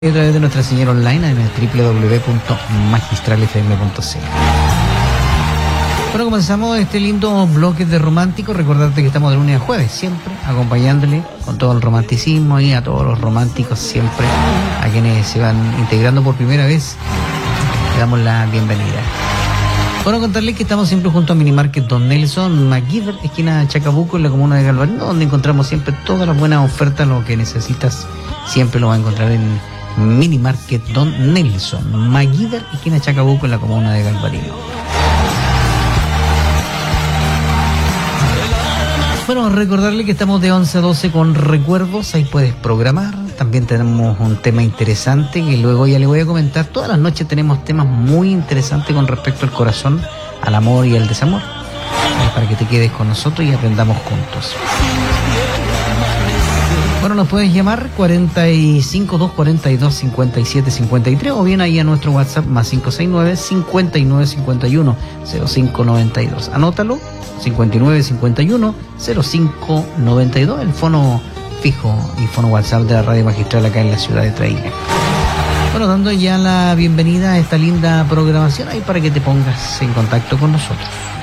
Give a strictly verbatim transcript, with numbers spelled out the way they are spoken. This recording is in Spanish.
A través de nuestra señal online en el doble u doble u doble u punto magistral f m punto c l. Bueno, comenzamos este lindo bloque de romántico. Recordarte que estamos de lunes a jueves, siempre acompañándole con todo el romanticismo y a todos los románticos, siempre a quienes se van integrando por primera vez. Le damos la bienvenida. Bueno, contarles que estamos siempre junto a Minimarket Don Nelson, McGiver, esquina Chacabuco, en la comuna de Galvarino, donde encontramos siempre todas las buenas ofertas, lo que necesitas, siempre lo vas a encontrar en Minimarket Don Nelson, McGiver, esquina Chacabuco, en la comuna de Galvarino. Bueno, recordarle que estamos de once a doce con recuerdos, ahí puedes programar. También tenemos un tema interesante que luego ya le voy a comentar. Todas las noches tenemos temas muy interesantes con respecto al corazón, al amor y al desamor, para que te quedes con nosotros y aprendamos juntos. Bueno, nos puedes llamar cuarenta y cinco, doscientos cuarenta y dos, cincuenta y siete cincuenta y tres o bien ahí a nuestro WhatsApp más cinco seis nueve, cincuenta y nueve cincuenta y uno, cero cinco noventa y dos. Anótalo, cincuenta y nueve cincuenta y uno, cero cinco noventa y dos, el fono fijo y fono WhatsApp de la Radio Magistral acá en la ciudad de Traiguén. Bueno, dando ya la bienvenida a esta linda programación ahí para que te pongas en contacto con nosotros.